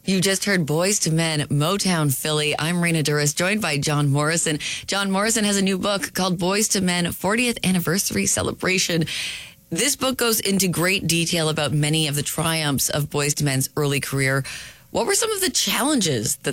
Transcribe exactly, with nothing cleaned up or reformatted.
You just heard Boys to Men, Motown Philly. I'm Raina Duras, joined by John Morrison. John Morrison has a new book called Boys to Men, fortieth Anniversary Celebration. This book goes into great detail about many of the triumphs of Boys to Men's early career. What were some of the challenges that